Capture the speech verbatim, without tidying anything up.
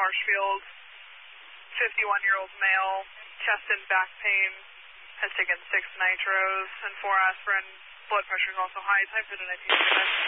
Marshfield, fifty-one-year-old male, chest and back pain, has taken six nitros and four aspirin. Blood pressure is also high. Time for the nineteen.